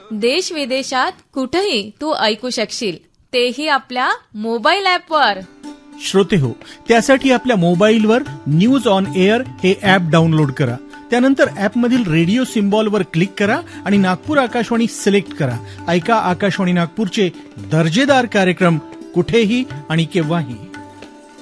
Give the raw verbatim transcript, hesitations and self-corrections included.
देश विदेशात कुठेही तू ऐकू शकशील, तेही आपल्या मोबाईल ॲपवर. श्रोते हो, त्यासाठी आपल्या मोबाईलवर न्यूज ऑन एअर हे ॲप डाउनलोड करा. त्यानंतर ॲपमधील रेडिओ सिम्बॉलवर क्लिक करा आणि नागपूर आकाशवाणी सिलेक्ट करा. ऐका आकाशवाणी नागपूरचे दर्जेदार कार्यक्रम कुठेही आणि केव्हाही.